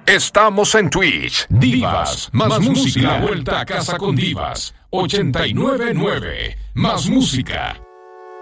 Estamos en Twitch. Divas, más música. Vuelta a casa con Divas. 899. Más música.